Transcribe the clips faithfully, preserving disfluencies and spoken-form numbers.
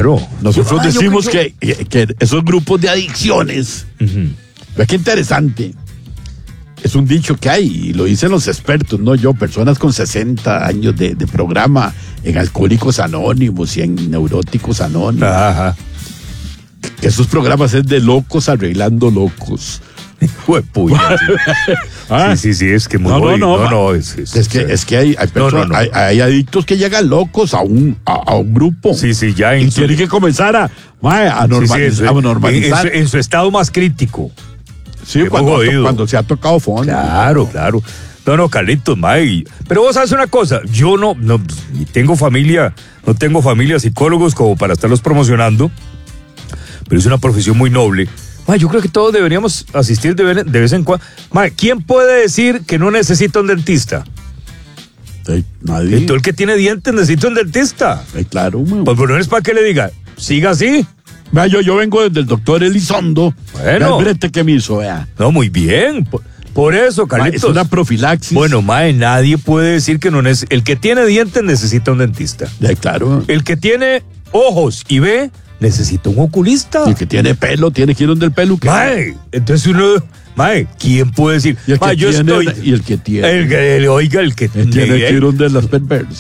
Claro. Nosotros Ay, yo- decimos yo- que, que esos grupos de adicciones, Uh-huh. ve qué interesante, es un dicho que hay, y lo dicen los expertos, no yo, personas con sesenta años de, de programa en Alcohólicos Anónimos y en Neuróticos Anónimos, Ajá. que esos programas es de locos arreglando locos. Huepuya. Ah. Sí, sí, sí, es que muy No, no, muy- no, no, ma- no, es, es, Es que, es que hay, hay, No, no, personas- no. hay, hay adictos que llegan locos a un, a, a un grupo. Sí, sí, ya Y en su, tienen que comenzar a, mae, a, sí, sí, normaliz- en su- a en- normalizar. en su- en su estado más crítico. Sí, Qué cuando, jodido. cuando se ha tocado fondo. Claro, claro. No, no, Carlitos, mae. Pero vos sabes una cosa, yo no, no ni tengo familia, no tengo familia psicólogos como para estarlos promocionando, pero es una profesión muy noble. Mae, yo creo que todos deberíamos asistir de vez, de vez en cuando. Mae, ¿quién puede decir que no necesita un dentista? Sí, nadie. Y todo el que tiene dientes necesita un dentista. Sí, claro, man. Pues no es para que le diga, siga así. Vea, yo, yo vengo desde el doctor Elizondo. Bueno. Vea el brete que me hizo, vea. No, muy bien. Por, por eso, Ma, Carlitos. es una profilaxis. Bueno, mae, nadie puede decir que no es. El que tiene dientes necesita un dentista. Ya, claro. El que tiene ojos y ve necesita un oculista. Y el que tiene pelo, tiene que ir donde el pelo. que- Mae, entonces uno, mae, ¿quién puede decir? Y el que Mae, yo tiene, estoy. y el que tiene. El que, el- oiga, el que Él tiene que ir donde las perversas.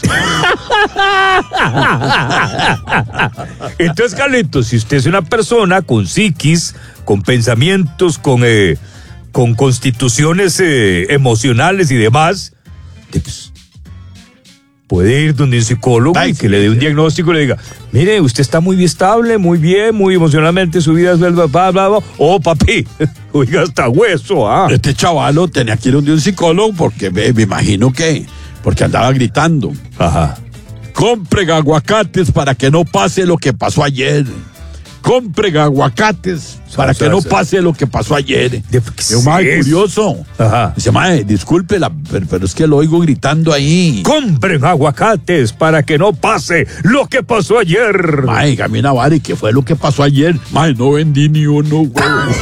Entonces, Carlitos, si usted es una persona con psiquis, con pensamientos, con, eh, con constituciones eh, emocionales y demás, de, pues, puede ir donde un psicólogo Ay, y que sí, le dé un sí. diagnóstico y le diga, mire, usted está muy estable, muy bien, muy emocionalmente, su vida es bla, bla, bla, bla, bla. Oh, papi, oiga, hasta hueso, ah. Este chavalo tenía que ir donde un psicólogo porque me, me imagino que, porque andaba gritando. Ajá. Compren aguacates para que no pase lo que pasó ayer. Compren aguacates para O sea, que no o sea, pase lo que pasó ayer. ¿de- Es un mae qué es? curioso. Ajá. Dice, mae, discúlpela, pero, pero es que lo oigo gritando ahí. Compren aguacates para que no pase lo que pasó ayer. Mae, camina Bari, ¿qué fue lo que pasó ayer? Mae, no vendí ni uno, güey.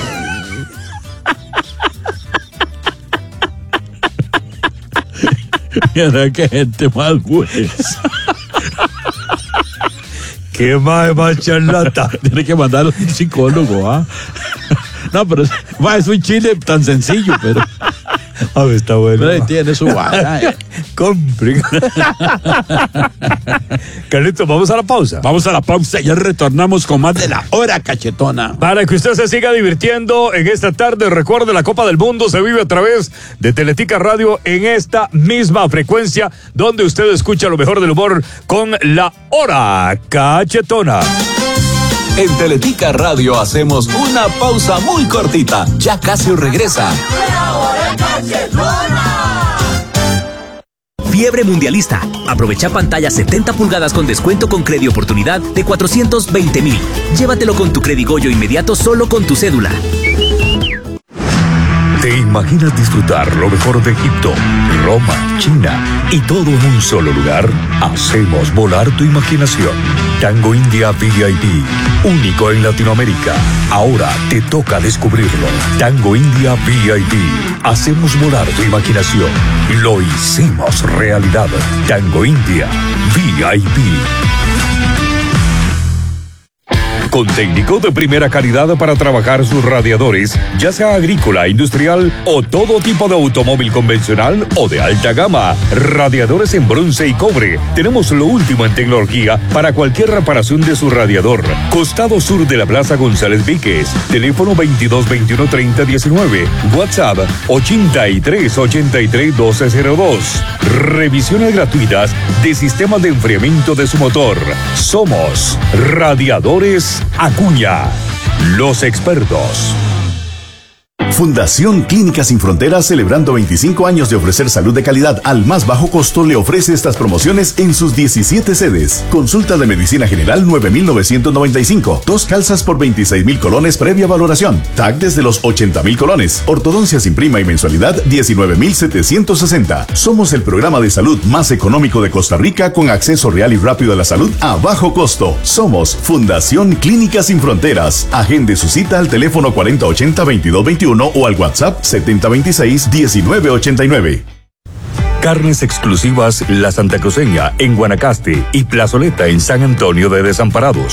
Mira qué gente más güey. Qué más, más charlata. Tiene que mandar a un psicólogo, ¿ah? No, pero es, mae, es un chile tan sencillo, pero, A ver, está bueno. pero ahí tiene su vara. eh. Compren. Carlitos, vamos a la pausa. Vamos a la pausa y ya retornamos con más de la hora cachetona. Para que usted se siga divirtiendo en esta tarde, recuerde, la Copa del Mundo se vive a través de Teletica Radio en esta misma frecuencia, donde usted escucha lo mejor del humor con la hora cachetona. En Teletica Radio hacemos una pausa muy cortita. Ya casi regresa. Fiebre mundialista. Aprovecha pantalla setenta pulgadas con descuento con Credi Oportunidad de cuatrocientos veinte mil. Llévatelo con tu Credigoyo inmediato solo con tu cédula. ¿Te imaginas disfrutar lo mejor de Egipto, Roma, China y todo en un solo lugar? Hacemos volar tu imaginación. Tango India V I P, único en Latinoamérica. Ahora te toca descubrirlo. Tango India V I P. Hacemos volar tu imaginación. Lo hicimos realidad. Tango India V I P. Con técnicos de primera calidad para trabajar sus radiadores, ya sea agrícola, industrial o todo tipo de automóvil convencional o de alta gama. Radiadores en bronce y cobre. Tenemos lo último en tecnología para cualquier reparación de su radiador. Costado sur de la Plaza González Víquez. Teléfono veintidós veintiuno treinta diecinueve. WhatsApp ochenta y tres ochenta y tres doce cero dos. Revisiones gratuitas de sistemas de enfriamiento de su motor. Somos Radiadores Acuña, los expertos. Fundación Clínicas Sin Fronteras, celebrando veinticinco años de ofrecer salud de calidad al más bajo costo, le ofrece estas promociones en sus diecisiete sedes. Consulta de medicina general nueve mil novecientos noventa y cinco. Dos calzas por veintiséis mil colones previa valoración. T A C desde los ochenta mil colones. Ortodoncia sin prima y mensualidad diecinueve mil setecientos sesenta. Somos el programa de salud más económico de Costa Rica con acceso real y rápido a la salud a bajo costo. Somos Fundación Clínicas Sin Fronteras. Agende su cita al teléfono cuarenta ochenta veintidós veintiuno o al WhatsApp setenta veintiséis diecinueve ochenta y nueve. Carnes exclusivas La Santa Cruceña en Guanacaste y Plazoleta en San Antonio de Desamparados.